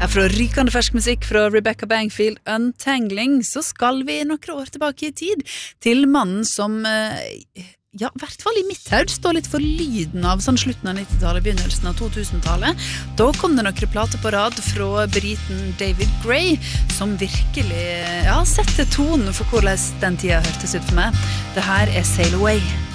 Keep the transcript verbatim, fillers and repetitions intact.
Fra rykende fersk musikk fra Rebecca Bangfield, Untangling, så skal vi noen år tilbake i tid til mannen som, ja, i hvert fall i mitt hode, står litt for lyden av sånn slutten av nittitallet, begynnelsen av totusentallet. Da kom det noen plater på rad fra briten David Gray, som virkelig, ja, setter tonen for hvordan den tida hørtes ut for meg. Det her er Sail Away.